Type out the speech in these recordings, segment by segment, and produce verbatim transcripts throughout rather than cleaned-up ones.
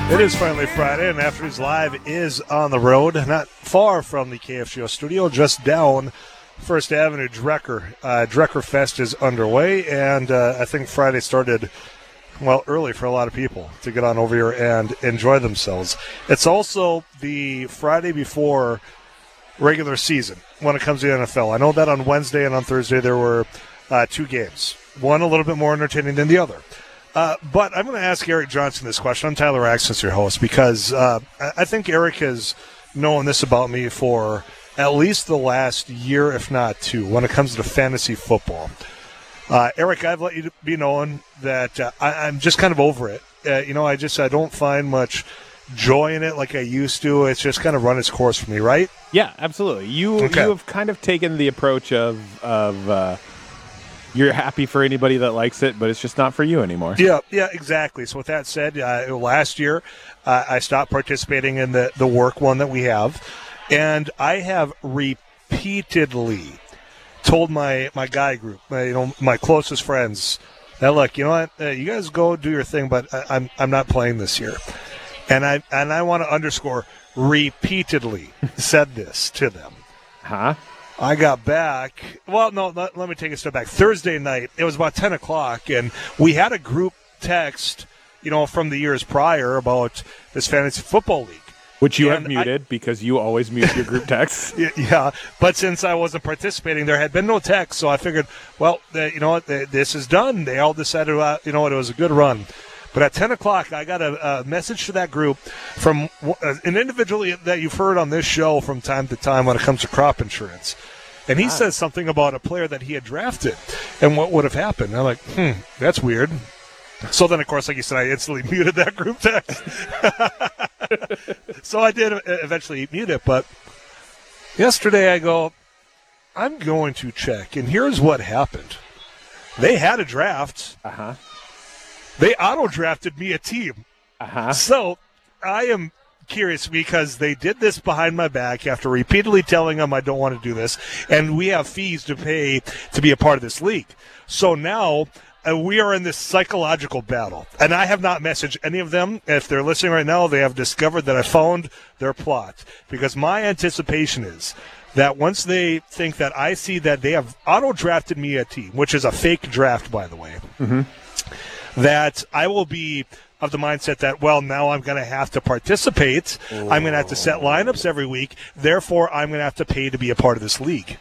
It is finally Friday, and Afternoons Live is on the road, not far from the K F G O studio, just down First Avenue. Drecker. Uh, Drecker Fest is underway, and uh, I think Friday started, well, early for a lot of people to get on over here and enjoy themselves. It's also the Friday before regular season when it comes to the N F L. I know that on Wednesday and on Thursday there were uh, two games, one a little bit more entertaining than the other. Uh, but I'm going to ask Eric Johnson this question. I'm Tyler Axons, your host, because uh, I think Eric has known this about me for at least the last year, if not two, when it comes to fantasy football. Uh, Eric, I've let you be known that uh, I, I'm just kind of over it. Uh, you know, I just I don't find much joy in it like I used to. It's just kind of run its course for me, right? Yeah, absolutely. You Okay. you have kind of taken the approach of of uh, you're happy for anybody that likes it, but it's just not for you anymore. Yeah, yeah, exactly. So with that said, uh, last year uh, I stopped participating in the, the work one that we have, and I have repeatedly told my, my guy group, my, you know, my closest friends, that look, you know what, uh, you guys go do your thing, but I, I'm I'm not playing this year, and I and I want to underscore repeatedly said this to them. Huh? I got back. Well, no, let, let me take a step back. Thursday night, it was about ten o'clock, and we had a group text, you know, from the years prior about this fantasy football league. Which you And have muted I, because you always mute your group texts. Yeah, but since I wasn't participating, there had been no text, so I figured, well, they, you know what, they, this is done. They all decided, uh, you know what, it was a good run. But at ten o'clock, I got a, a message to that group from uh, an individual that you've heard on this show from time to time when it comes to crop insurance. And he ah. says something about a player that he had drafted and what would have happened. I'm like, hmm, that's weird. So then, of course, like you said, I instantly muted that group text. So I did eventually mute it. But yesterday I go, I'm going to check. And here's what happened. They had a draft. Uh-huh. They auto-drafted me a team. Uh-huh. So I am curious because they did this behind my back after repeatedly telling them I don't want to do this, and we have fees to pay to be a part of this league. So now uh, we are in this psychological battle, and I have not messaged any of them. If they're listening right now, they have discovered that I found their plot, because my anticipation is that once they think that I see that they have auto-drafted me a team, which is a fake draft, by the way, mm-hmm. that I will be of the mindset that, well, now I'm going to have to participate. Oh. I'm going to have to set lineups every week. Therefore, I'm going to have to pay to be a part of this league.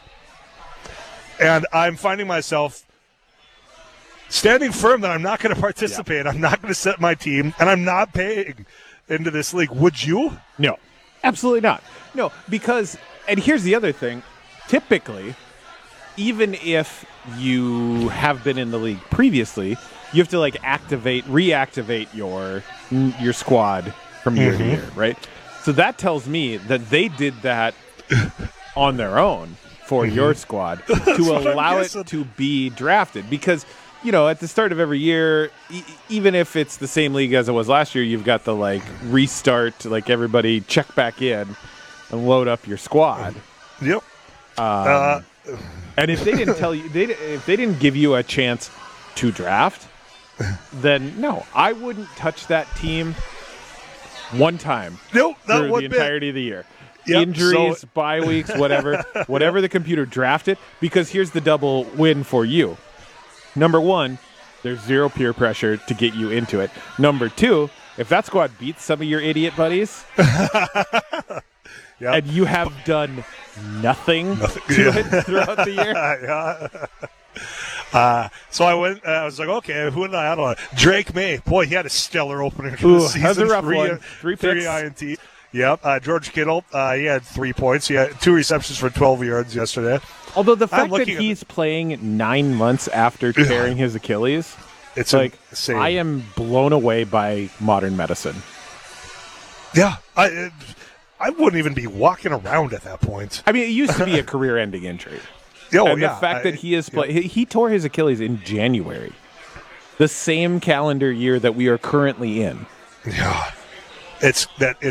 And I'm finding myself standing firm that I'm not going to participate. Yeah. I'm not going to set my team, and I'm not paying into this league. Would you? No, absolutely not. No, because, and here's the other thing, typically, even if you have been in the league previously, you have to like activate, reactivate your your squad from year mm-hmm. to year, right? So that tells me that they did that on their own for mm-hmm. your squad to allow it to be drafted. Because, you know, at the start of every year, e- even if it's the same league as it was last year, you've got the like restart, like everybody check back in and load up your squad. Yep. Um, uh, and if they didn't tell you, they if they didn't give you a chance to draft, then no, I wouldn't touch that team one time. Nope, not through one the bit. entirety of the year. Yep, Injuries, so... bye weeks, whatever, whatever the computer drafted. Because here's the double win for you. Number one, there's zero peer pressure to get you into it. Number two, if that squad beats some of your idiot buddies, yep. and you have done nothing, nothing. to yeah. it throughout the year. yeah. Uh, so I went. Uh, I was like, okay, who did I? I don't know. Drake May. Boy, he had a stellar opening to Ooh, the season. That's a rough three, one. Three picks. Three I N T. Yep. Uh, George Kittle. Uh, he had three points. He had two receptions for twelve yards yesterday. Although the fact that he's playing nine months after tearing his Achilles, it's like insane. I am blown away by modern medicine. Yeah, I. It, I wouldn't even be walking around at that point. I mean, it used to be a career-ending injury. Oh, and yeah. the fact I, that he is play- yeah. he, he tore his Achilles in January, the same calendar year that we are currently in. Yeah, it's that.